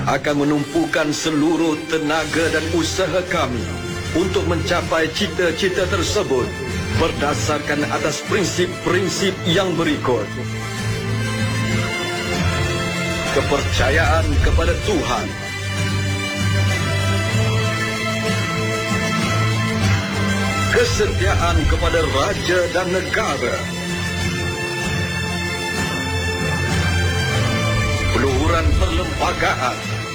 akan menumpukan seluruh tenaga dan usaha kami untuk mencapai cita-cita tersebut berdasarkan atas prinsip-prinsip yang berikut. Kepercayaan kepada Tuhan, kesetiaan kepada raja dan negara, peluhuran perlembagaan,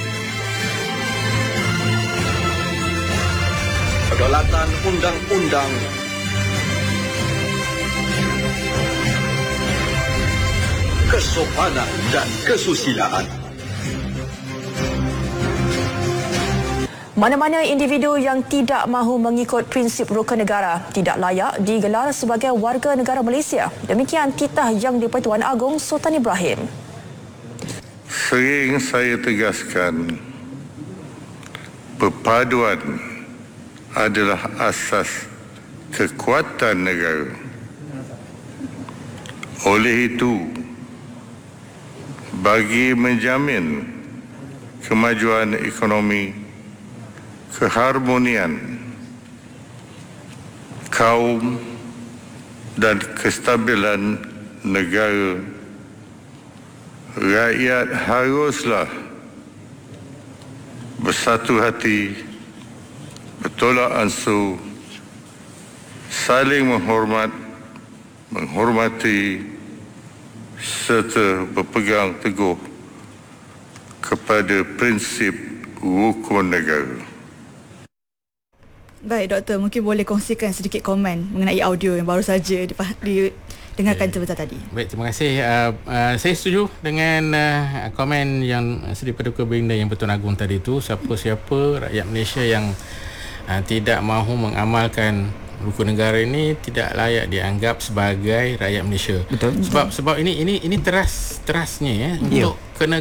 kedaulatan undang-undang, kesopanan dan kesusilaan. Mana-mana individu yang tidak mahu mengikut prinsip rukun negara tidak layak digelar sebagai warga negara Malaysia. Demikian titah Yang di-Pertuan Agong Sultan Ibrahim. Sering saya tegaskan, perpaduan adalah asas kekuatan negara. Oleh itu, bagi menjamin kemajuan ekonomi, keharmonian kaum dan kestabilan negara, rakyat haruslah bersatu hati, bertolak ansur, saling menghormati serta berpegang teguh kepada prinsip rukun negara. Baik, Doktor, mungkin boleh kongsikan sedikit komen mengenai audio yang baru saja didengarkan sebentar tadi. Baik, terima kasih. Saya setuju dengan komen yang Seri Paduka Baginda Yang Pertuan Agong tadi itu. Siapa-siapa rakyat Malaysia yang tidak mahu mengamalkan rukun negara ini tidak layak dianggap sebagai rakyat Malaysia. Betul. Sebab ini terasnya ya untuk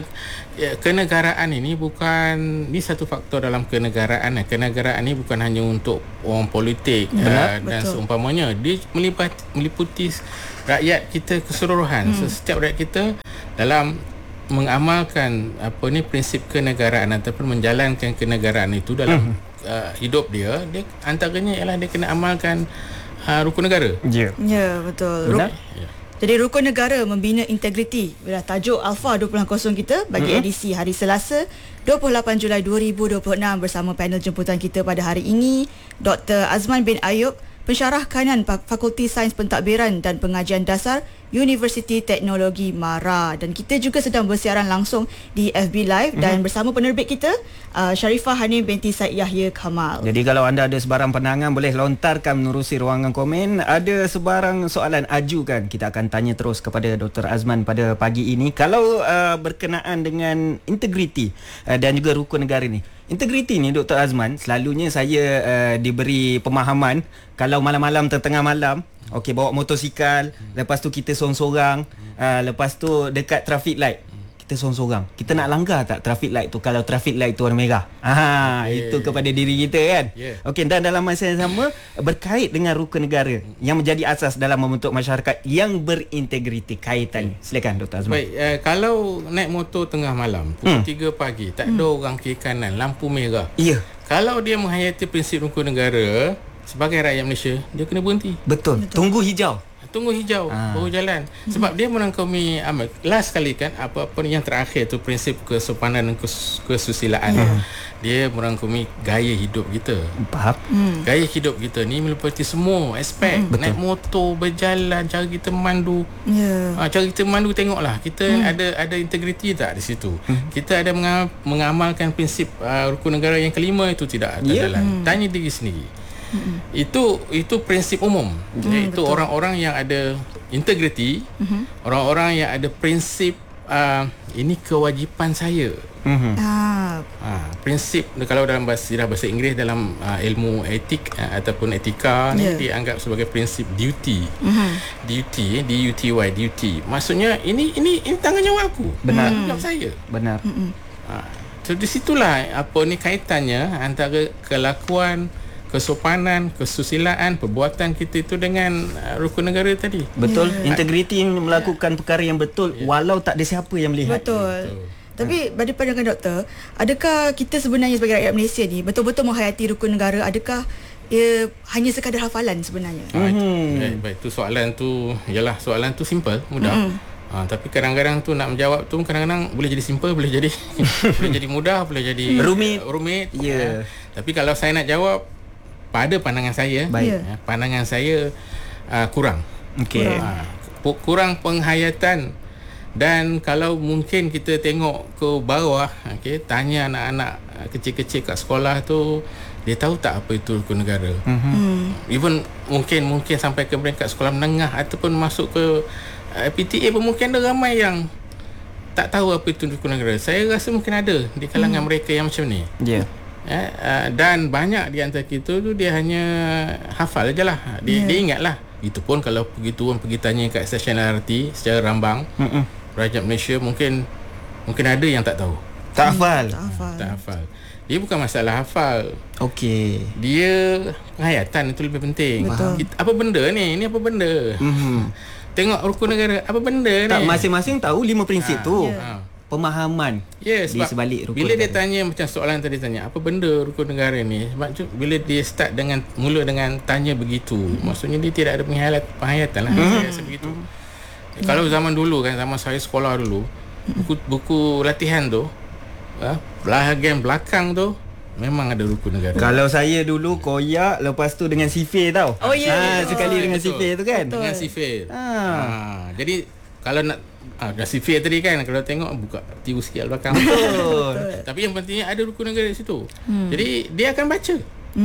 kenegaraan ini bukan satu faktor dalam kenegaraan. Kenegaraan ini bukan hanya untuk orang politik dan seumpamanya. Dia meliputi rakyat kita keseluruhan. Setiap rakyat kita dalam mengamalkan prinsip kenegaraan ataupun menjalankan kenegaraan itu dalam hidup dia antaranya ialah dia kena amalkan rukun negara. Ya, betul. Jadi rukun negara membina integriti. Bila tajuk Alpha 2.0 kita bagi edisi hari Selasa 28 Julai 2026 bersama panel jemputan kita pada hari ini Dr. Azman bin Ayub, pensyarah kanan Fakulti Sains Pentadbiran dan Pengajian Dasar Universiti Teknologi MARA, dan kita juga sedang bersiaran langsung di FB Live dan bersama penerbit kita Sharifah Hanim binti Said Yahya Kamal. Jadi kalau anda ada sebarang pandangan boleh lontarkan menerusi ruangan komen. Ada sebarang soalan ajukan, kita akan tanya terus kepada Dr. Azman pada pagi ini. Kalau berkenaan dengan integriti dan juga rukun negara ni, integriti ni Dr. Azman, selalunya saya diberi pemahaman kalau malam-malam tengah malam, okey, bawa motosikal, lepas tu kita sorang-sorang, lepas tu dekat traffic light kita sorang-sorang, kita nak langgar tak traffic light tu kalau traffic light tu warna merah? Itu kepada diri kita kan. Okey, dan dalam masa yang sama berkait dengan rukun negara yang menjadi asas dalam membentuk masyarakat yang berintegriti kaitannya. Silakan Dr. Azman. Baik, kalau naik motor tengah malam pukul 3 pagi, tak ada orang kiri kanan, lampu merah. Kalau dia menghayati prinsip rukun negara, sebagai rakyat Malaysia, dia kena berhenti. Betul. Tunggu hijau baru jalan. Sebab dia merangkumi last kali kan, apa-apa yang terakhir tu prinsip kesopanan dan kesusilaan. Dia merangkumi gaya hidup kita. Gaya hidup kita ni meliputi semua aspek. Naik motor, berjalan, cara kita memandu. Cara kita memandu, tengoklah kita ada integriti tak di situ. Kita ada mengamalkan prinsip rukun negara yang kelima itu tidak jalan. Tanya diri sendiri. Itu prinsip umum. Iaitu orang-orang yang ada integriti, orang-orang yang ada prinsip ini kewajipan saya. Prinsip kalau dalam bahasa Inggeris dalam ilmu etik ataupun etika ni dianggap sebagai prinsip duty. Duty. Maksudnya ini tanggungjawab aku. Tanggungjawab saya. Benar. So di situlah kaitannya antara kelakuan, kesopanan, kesusilaan, perbuatan kita itu dengan rukun negara tadi. Betul. Integriti melakukan perkara yang betul walau tak ada siapa yang melihat. Betul. Tapi pada pandangan doktor, adakah kita sebenarnya sebagai rakyat Malaysia ni betul-betul menghayati rukun negara? Adakah ia hanya sekadar hafalan sebenarnya? Baik, tu soalan tu simple, mudah. Tapi kadang-kadang tu nak menjawab tu kadang-kadang boleh jadi simple, boleh jadi boleh jadi mudah, boleh jadi rumit. Ya. Tapi kalau saya nak jawab pada pandangan saya, pandangan saya kurang. Okey. Kurang penghayatan. Dan kalau mungkin kita tengok ke bawah, tanya anak-anak kecil-kecil kat sekolah tu, dia tahu tak apa itu rukun negara. Even mungkin sampai ke peringkat sekolah menengah ataupun masuk ke PTA pun mungkin ada ramai yang tak tahu apa itu rukun negara. Saya rasa mungkin ada di kalangan mereka yang macam ni. Dan banyak di antara kita tu dia hanya hafal je lah. Dia ingat lah. Itu pun kalau pergi tanya kat stesen LRT secara rambang, rakyat Malaysia mungkin ada yang tak tahu. Tak hafal. Tak hafal. Dia bukan masalah hafal. Okey. Dia penghayatan itu lebih penting. Apa benda ni? Ini apa benda? Tengok rukun negara, apa benda ni? Tak, masing-masing tahu 5 prinsip tu. Pemahaman di sebalik rukun bila negara. dia tanya macam soalan tadi tanya, apa benda rukun negara ni? Maksud bila dia start mula dengan tanya begitu, maksudnya dia tidak ada penghayatan lah. Saya rasa begitu. Kalau zaman dulu kan, zaman saya sekolah dulu, buku latihan tu, bahagian belakang tu memang ada rukun negara. Kalau saya dulu koyak, lepas tu dengan sifir tau. Sekali dengan sifir tu kan. Dengan sifir. Jadi kalau nak dah sifir tadi kan, kalau tengok buka tiru sikit belakang. Betul. Tapi yang pentingnya ada rukun negara di situ. Jadi dia akan baca.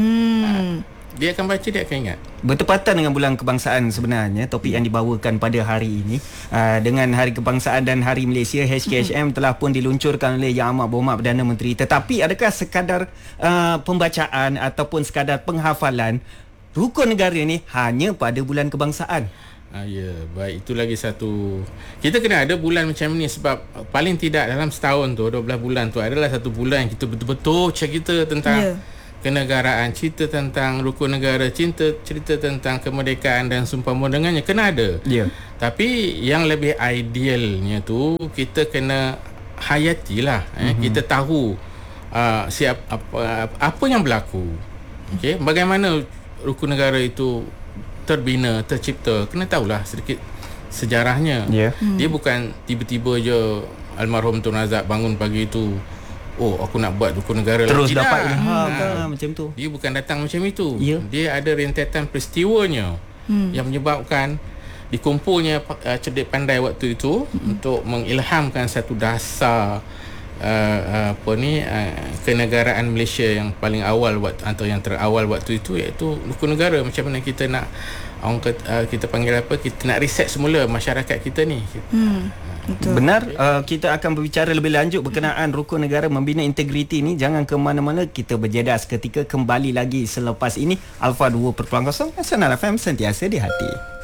Dia akan baca, dia akan ingat. Bertepatan dengan Bulan Kebangsaan sebenarnya, topik yang dibawakan pada hari ini, dengan Hari Kebangsaan dan Hari Malaysia, HKHM telah pun diluncurkan oleh Yang Amat Berhormat Perdana Menteri. Tetapi adakah sekadar pembacaan ataupun sekadar penghafalan rukun negara ni hanya pada Bulan Kebangsaan? Ya, baik, itu lagi satu. Kita kena ada bulan macam ni sebab paling tidak dalam setahun tu, 12 bulan tu adalah satu bulan yang kita betul-betul cerita tentang kenegaraan, cerita tentang rukun negara, cerita tentang kemerdekaan dan seumpama dengannya, kena ada. Tapi yang lebih idealnya tu kita kena hayatilah. Kita tahu apa yang berlaku. Bagaimana rukun negara itu terbina, tercipta. Kena tahulah sedikit sejarahnya. Dia bukan tiba-tiba je almarhum Tun Razak bangun pagi itu, aku nak buat rukun negara terus lagi. dapat ilham macam tu. Dia bukan datang macam itu. Dia ada rentetan peristiwanya yang menyebabkan dikumpulnya cerdik pandai waktu itu untuk mengilhamkan satu dasar kenegaraan Malaysia yang paling awal atau yang terawal waktu itu, iaitu rukun negara. Macam mana kita nak kita panggil apa, kita nak reset semula masyarakat kita ni. Betul. Benar. Kita akan berbicara lebih lanjut berkenaan rukun negara membina integriti ni. Jangan ke mana-mana, kita berjeda seketika, kembali lagi selepas ini. Alpha 2.0 Nasional FM, sentiasa di hati.